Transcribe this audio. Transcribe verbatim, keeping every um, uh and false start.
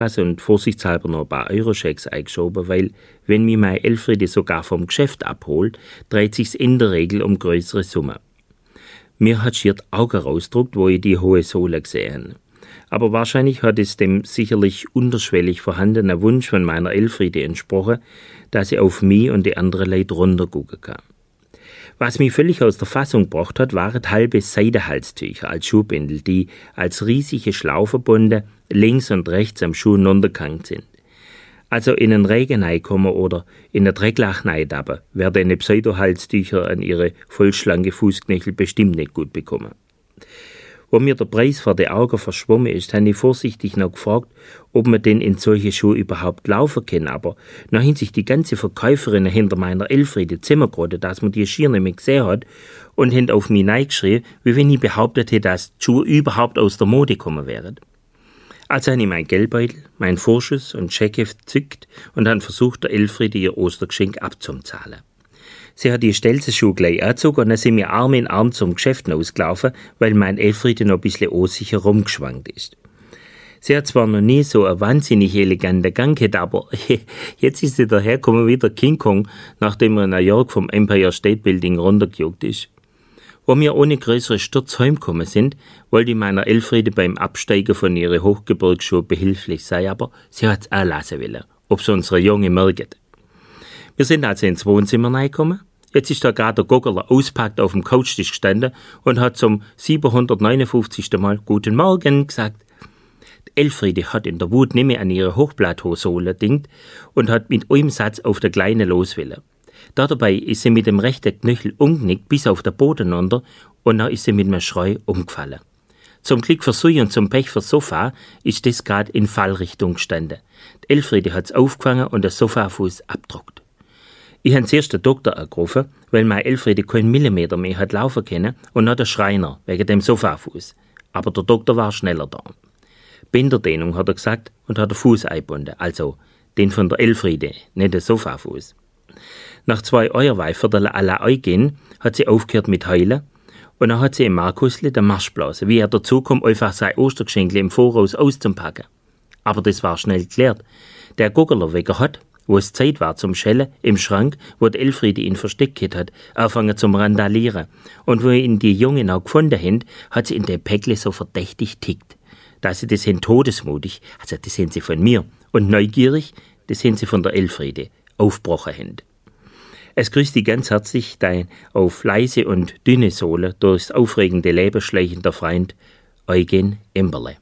und vorsichtshalber noch ein paar Euroschecks eingeschoben, weil, wenn mich mein Elfriede sogar vom Geschäft abholt, dreht sich's in der Regel um größere Summen. Mir hat schier die Augen rausgedruckt, wo ich die hohe Sohle gesehen. Aber wahrscheinlich hat es dem sicherlich unterschwellig vorhandenen Wunsch von meiner Elfriede entsprochen, dass sie auf mich und die anderen Leute runtergucken kann. Was mich völlig aus der Fassung gebracht hat, waren halbe Seidenhalstücher als Schuhbindel, die als riesige Schlaufe links und rechts am Schuh runtergehangen sind. Also in einen Regen reinkommen oder in ein Drecklach reindappen, werden eine Pseudohalstücher an ihre vollschlanke Fußknöchel bestimmt nicht gut bekommen. Wo mir der Preis vor die Augen verschwommen ist, habe ich vorsichtig noch gefragt, ob man denn in solche Schuhe überhaupt laufen kann, aber nachdem sich die ganze Verkäuferin hinter meiner Elfriede zusammengerottet, dass man die schier nicht mehr gesehen hat, und haben auf mich reingeschrien, wie wenn ich behauptet hätte, dass die Schuhe überhaupt aus der Mode gekommen wären. Also habe ich mein Geldbeutel, mein Vorschuss und Scheckheft gezückt und habe versucht, der Elfriede ihr Ostergeschenk abzuzahlen. Sie hat die Stelzenschuhe gleich angezogen und dann sind wir Arm in Arm zum Geschäft ausgelaufen, weil mein Elfriede noch ein bisschen unsicher rumgeschwankt ist. Sie hat zwar noch nie so einen wahnsinnig eleganten Gang gehabt, aber jetzt ist sie dahergekommen wie der King Kong, nachdem er in New York vom Empire State Building runtergejuckt ist. Wo wir ohne größere Sturz heimgekommen sind, wollte ich meiner Elfriede beim Absteigen von ihren Hochgebirgsschuhen behilflich sein, aber sie hat's auch lassen wollen, ob's unsere Junge merkt. Wir sind also ins Wohnzimmer reingekommen. Jetzt ist da gerade der Goggerler auspackt auf dem Couchtisch gestanden und hat zum siebenhundertneunundfünfzigsten Mal Guten Morgen gesagt. Die Elfriede hat in der Wut nicht mehr an ihre Hochblattsohle dingt und hat mit einem Satz auf der Kleine loswillen. Dabei ist sie mit dem rechten Knöchel umgenickt bis auf den Boden runter und dann ist sie mit einem Schrei umgefallen. Zum Glück für sie und zum Pech für Sofa ist das gerade in Fallrichtung gestanden. Die Elfriede hat's aufgefangen und der Sofafuß abgedruckt. Ich habe zuerst den Doktor angerufen, weil meine Elfriede keinen Millimeter mehr hat laufen können und noch der Schreiner wegen dem Sofafuß. Aber der Doktor war schneller da. Bänderdehnung, hat er gesagt, und hat den Fuß eingebunden, also den von der Elfriede, nicht den Sofafuß. Nach zwei Euerweifern alle eingehen, hat sie aufgehört mit Heulen und dann hat sie im Markusle den Marsch blasen, wie er dazu kommt, einfach sein Ostergeschenk im Voraus auszupacken. Aber das war schnell geklärt. Der Guggerlerweger hat, wo es Zeit war zum Schellen, im Schrank, wo die Elfriede ihn versteckt hat, angefangen zum Randalieren. Und wo ihn die Jungen auch gefunden haben, hat sie in dem Päckle so verdächtig tickt. Da sie das sind todesmutig, also das sind sie von mir, und neugierig, das sind sie von der Elfriede, aufgebrochen haben. Es grüßt dich ganz herzlich dein auf leise und dünne Sohle durchs aufregende Leben schleichender Freund Eugen Imberle.